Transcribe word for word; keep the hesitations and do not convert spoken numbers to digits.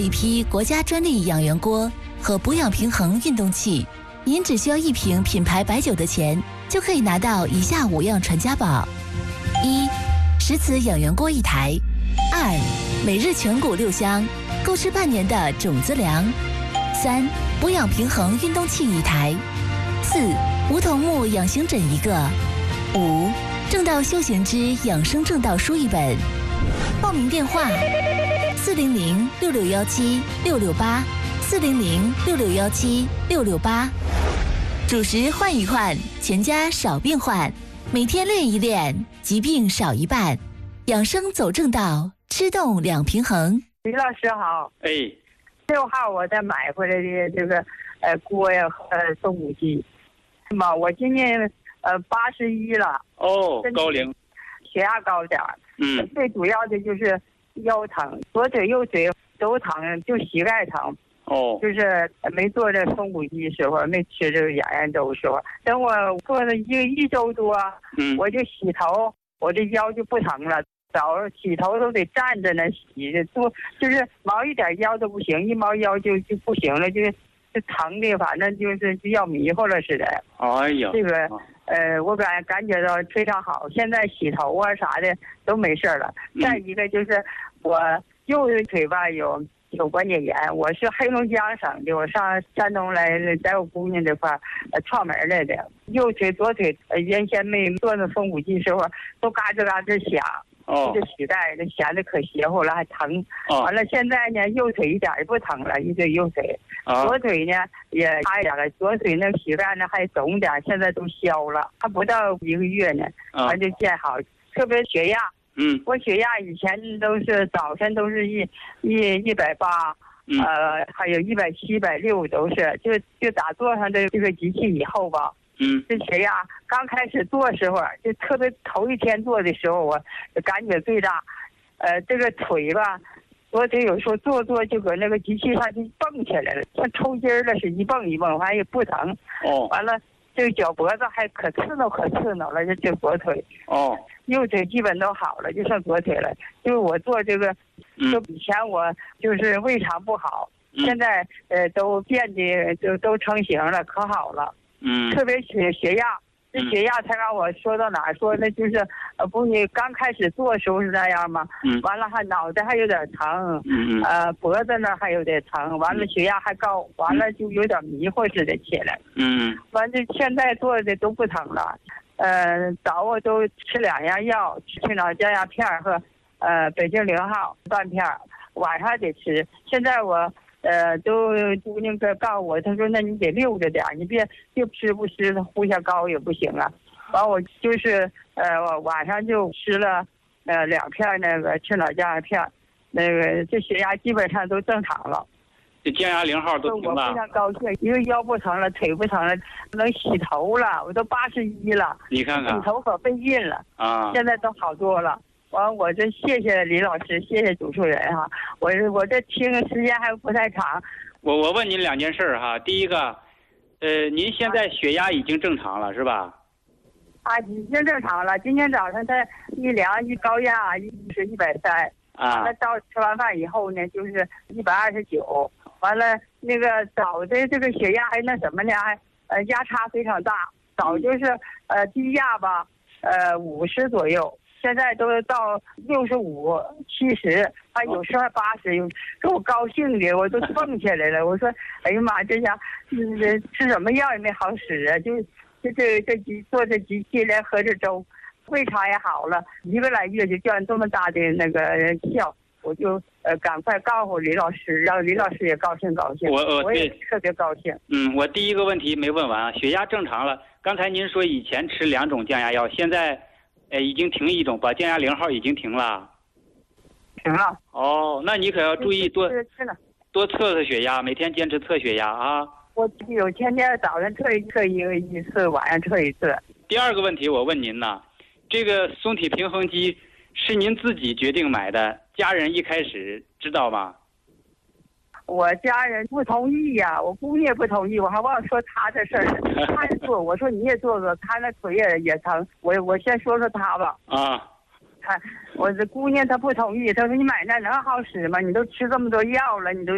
一批国家专利养元锅和补氧平衡运动器。您只需要一瓶品牌白酒的钱，就可以拿到以下五样传家宝：一、石瓷养元锅一台；二、每日全谷六香，够吃半年的种子粮；三、补氧平衡运动器一台；四、梧桐木养心枕一个；五、正道修行之养生正道书一本。报名电话：四零零六六幺七六六八，四零零六六幺七六六八。主食换一换，全家少变换，每天练一练，疾病少一半，养生走正道，吃动两平衡。 李老师好， 哎， 六号我再买回来的这个呃锅呀和松骨鸡，妈，我今年呃八十一了， 哦，高龄， 血压高点儿， 嗯， 最主要的就是腰疼，左腿右腿都疼，就膝盖疼。 哦， 就是没做这松骨鸡时候，没吃这个养元粥时候，等我做了一一周多， 嗯， 我就洗头，我这腰就不疼了。早上洗头都得站着呢洗，做就是毛一点腰都不行，一毛腰就就不行了，就就疼的，反正就是就要迷糊了似的。 哎呀， 这个呃，我感感觉到非常好，现在洗头啊啥的都没事了。 嗯、 再一个就是我右腿吧有。有关节炎，我是黑龙江省的，我上山东来，在我姑娘这块儿呃串门来的。右腿、左腿，呃，原先没做那松骨鸡时候，都嘎吱嘎吱响， 哦， 这膝盖那弦的可邪乎了，还疼。 哦， 完了，现在呢，右腿一点也不疼了，一对右腿， 哦、 左腿呢也差一点了，左腿那膝盖呢还肿点，现在都消了，还不到一个月呢，完、哦、就见好，特别血压。 嗯， 我血压以前都是早晨都是一一一百八，呃，还有一百七、一百六都是，就就打坐上的这个机器以后吧， 嗯， 这血压刚开始做时候，就特别头一天做的时候，我感觉最大，呃，这个腿吧，左腿有时候做做就搁那个机器上就蹦起来了，像抽筋了似的，一蹦一蹦，完也不疼。哦，完了。这个脚脖子还可刺挠可刺挠了，就这左腿。哦，右腿基本都好了，就剩左腿了。就是我做这个，就以前我就是胃肠不好， 嗯、 现在呃都变得就都成型了，可好了。 嗯， 特别血血压，这血压才让我说到哪儿说那就是呃不你刚开始做的时候是那样吗？ 嗯， 完了还脑袋还有点疼， 嗯呃脖子那还有点疼，完了血压还高，完了就有点迷糊似的起来。 嗯， 完了现在做的都不疼了，呃早我都吃两样药，青岛降压片和呃北京零号半片，晚上得吃。现在我。呃，都姑娘哥告诉我，他说那你得溜着点，你别就吃不吃，呼下高也不行啊。完我就是呃晚上就吃了呃两片那个青岛降压片，那个这血压基本上都正常了。 这降压零号都停了。 我非常高兴，因为腰不疼了，腿不疼了，能洗头了，我都八十一了。 你看看， 洗头可费劲了啊， 现在都好多了。完，我这谢谢李老师，谢谢主持人哈。我我这听的时间还不太长。 我我问您两件事哈，第一个，呃，您现在血压已经正常了是吧？ 啊，已经正常了。今天早上他一量一高压一是一百三， 啊， 那到吃完饭以后呢，就是一百二十九。完了那个早的这个血压还那什么呢？还呃压差非常大，早就是呃低压吧，呃五十左右。现在都到六十五、七十，还有时候八十，有给我高兴的，我都蹦起来了。我说：“哎呀妈，这家嗯吃什么药也没好使啊！就就这这机做这机器来喝这粥，胃肠也好了，一个来月就见这么大的那个效，我就呃赶快告诉李老师，让李老师也高兴高兴。 我我我也特别高兴。 嗯，我第一个问题没问完啊，血压正常了。刚才您说以前吃两种降压药，现在。哎，已经停一种，把降压零号已经停了。 停了。 哦，那你可要注意多多测测血压，每天坚持测血压啊。 我有天天早上测一测一个一次，晚上测一次。 第二个问题我问您呢，这个松体平衡机是您自己决定买的，家人一开始知道吗？ 我家人不同意呀、啊，我姑娘不同意，我还忘了说她的事儿了。她也做，我说你也做做，她那腿也也疼。我我先说说她吧。 啊， 她我这姑娘她不同意，她说你买那能好使吗？你都吃这么多药了，你都。